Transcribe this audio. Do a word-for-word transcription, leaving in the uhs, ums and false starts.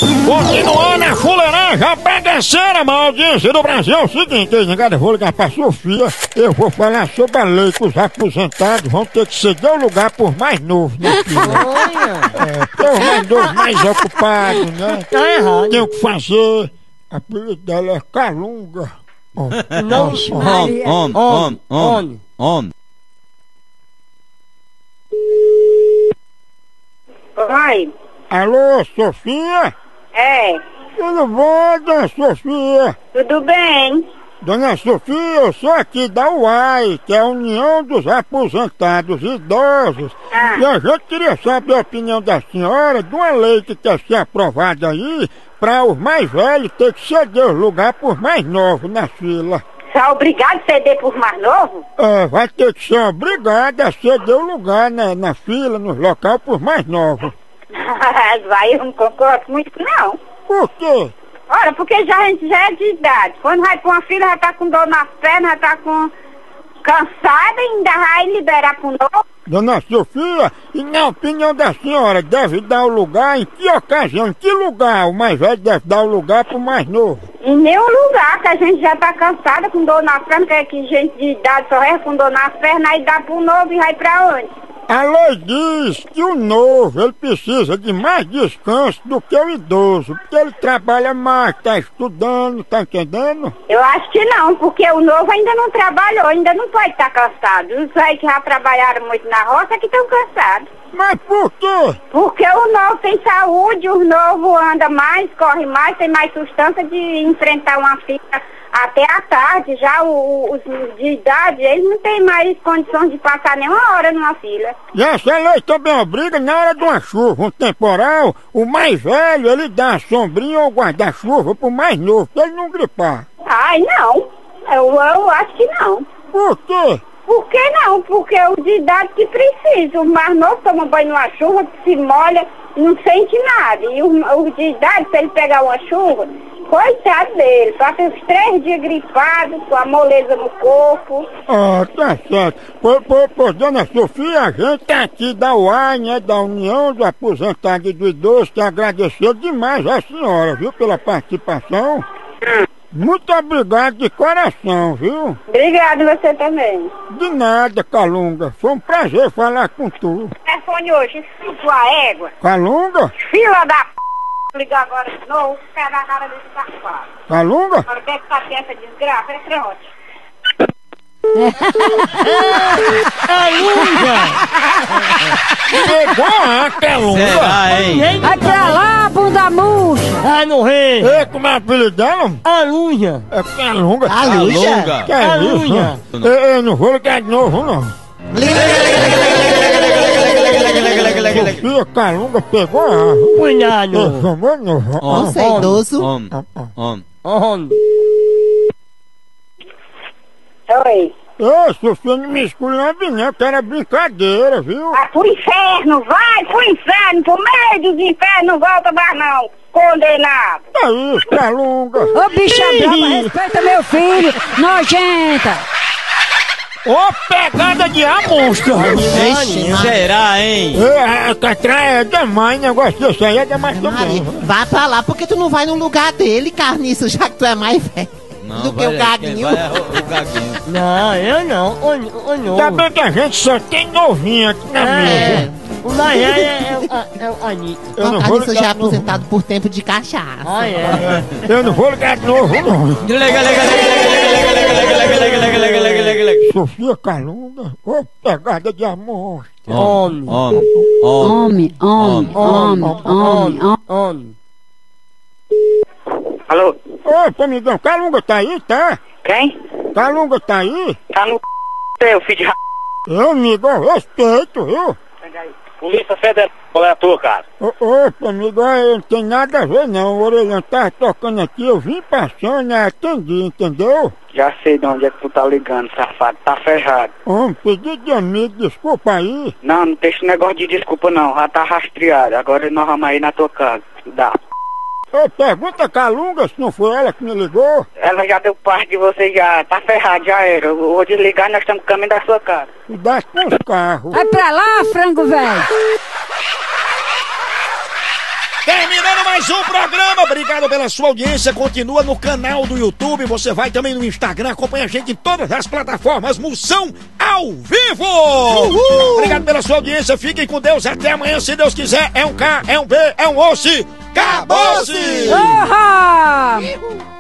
Continuando a fuleiragem, a bagaceira, a audiência do Brasil é o seguinte, eu vou ligar pra Sofia, eu vou falar sobre a lei que os aposentados vão ter que ceder o lugar por mais novo, né, filha? É, porque os mais novos mais ocupados, né? Tá errado. Tem o que fazer, a apelido dela é Calunga. Oh, Não, oh, homem, homem, homem, homem, homem. Oi. Alô, Sofia? É. Tudo bom, dona Sofia? Tudo bem? Dona Sofia, eu sou aqui da U A I, que é a União dos Aposentados Idosos. Ah. E a gente queria saber a opinião da senhora de uma lei que quer ser aprovada aí para os mais velhos ter que ceder o lugar por mais novos na fila. Você é obrigado a ceder por mais novo? É, vai ter que ser obrigada a ceder o lugar na, na fila, nos locais por mais novos. Vai, eu não concordo muito não. Por quê? Olha, porque já, a gente já é de idade. Quando vai pra uma filha, já tá com dor nas pernas, já tá com... cansada e ainda vai liberar pro novo. Dona Sofia, e na opinião da senhora, deve dar o lugar em que ocasião, em que lugar o mais velho deve dar o lugar pro mais novo? Em nenhum lugar, que a gente já tá cansada, com dor nas pernas, que, é que gente de idade só é com dor nas pernas, aí dá pro novo e vai pra onde? A lei diz que o novo, ele precisa de mais descanso do que o idoso, porque ele trabalha mais, tá estudando, tá entendendo? Eu acho que não, porque o novo ainda não trabalhou, ainda não pode estar cansado. Os velhos que já trabalharam muito na roça que estão cansados. Mas por quê? Porque o novo tem saúde, o novo anda mais, corre mais, tem mais substância de enfrentar uma fila até a tarde. Já o, os de idade, eles não têm mais condições de passar nenhuma hora numa fila. E essa lei também obriga, na hora de uma chuva, um temporal, o mais velho, ele dá a sombrinha ou guarda-chuva pro mais novo, pra ele não gripar. Ai, não. Eu, eu acho que não. Por quê? Por que não? Porque o de idade que precisa. O mais novo toma banho numa chuva, se molha, não sente nada. E o, o de idade, se ele pegar uma chuva, coitado dele, passa uns três dias gripado, com a moleza no corpo. Ah, tá certo. Pô, pô, pô, dona Sofia, a gente tá aqui da U A I, né, da União dos Aposentados e do Idoso, que agradeceu demais a senhora, viu, pela participação. Hum. Muito obrigado de coração, viu? Obrigado, você também. De nada, Calunga. Foi um prazer falar com tu. Telefone hoje, sua égua. Calunga? Fila da p... Ligar agora de novo, pé na cara desse safado. Calunga? Agora deve estar essa desgraça, é pronto. Calunga! Pegou a Calunga? Será, hein? Vai pra lá, bunda murcha! Ai, não rei! Ei, como é o apelido dela? Calunga! É Calunga. Calunga! Que é isso? Calunga! Ei, eu não vou ligar de novo, não. Sofia Calunga pegou a árvore. Cuidado! Ei, chamou novo. Você é idoso? Homem! Homem! Homem! Oi. Ô, Sofia, não me esculhambe não, que era brincadeira, viu? Vai pro inferno, vai pro inferno, pro meio dos infernos, não volta mais não, condenado. É isso, Calunga. Ô bicha brava, respeita meu filho, nojenta! Ô, pegada de amostra. Ixi, será, hein? É, a catraia é demais, negócio desse aí é demais também. Vá pra lá, porque tu não vai no lugar dele, carniça, já que tu é mais velho do que o Gaguinho. Vai, o Gaguinho. Não, eu não. O, o novo. Tá bem que a gente só tem novinho aqui na É, mesa. o mais velho é, é, é, é o Anitta. Eu O não vou carniça ligar já é de novo. aposentado por tempo de cachaça. Ah, é. Eu não vou ligar de novo, não. Lega, lega, lega, lega, lega, lega, lega, lega, lega, lega, lega, lega, lega. Sofia Calunga, ô, pegada de amor. Homem. Homem. Homem, homem, homem, homem, homem. Homem. Alô? Ô, amigão, Calunga tá aí, tá? Quem? Calunga tá aí? Tá no c... filho de r... Ô, amigão, respeito, viu? Polícia Federal, qual é a tua, cara? Ô, ô, amigão, não tem nada a ver não, o orelhão tava tocando aqui, eu vim passando e atendi, entendeu? Já sei de onde é que tu tá ligando, safado, tá ferrado. Homem, pedido de amigo, desculpa aí. Não, não tem esse negócio de desculpa não, já tá rastreado, agora nós vamos aí na tua casa, dá. Ô, pergunta a Calunga se não foi ela que me ligou. Ela já deu parte de você, já tá ferrado, já era. Eu vou desligar e nós estamos no caminho da sua casa. Cuidado com os carros. Vai pra lá, frango velho! Terminando mais um programa, obrigado pela sua audiência, continua no canal do YouTube, você vai também no Instagram, acompanha a gente em todas as plataformas, Moção ao vivo! Uhul. Obrigado pela sua audiência, fiquem com Deus, até amanhã, se Deus quiser, é um K, é um B, é um osso, acabou-se! Uhum.